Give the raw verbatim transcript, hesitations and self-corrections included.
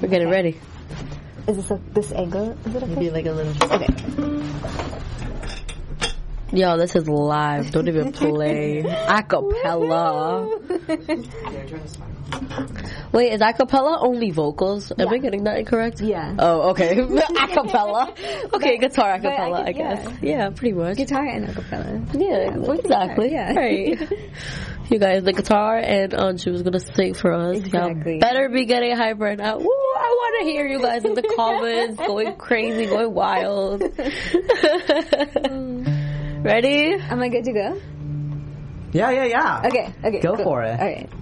We're getting Okay. ready. Is this a, this angle? Is it okay? Maybe like a little. Okay. Yo, this is live. Don't even play. Acapella. Wait, is acapella only vocals? Am Yeah. I getting that incorrect? Yeah. Oh, okay. Acapella. Okay, But- guitar but I acapella, I, could- guess. Yeah. pretty much. Guitar and acapella. Yeah, Yeah, exactly. yeah. Right. You guys, the guitar and Anju was gonna sing for us. Exactly. Y'all better be getting hype right now. Woo! I want to hear you guys in the comments going crazy, going wild. Ready? Am I good to go? Yeah, yeah, yeah. Okay. Okay. Go cool. for it. All right.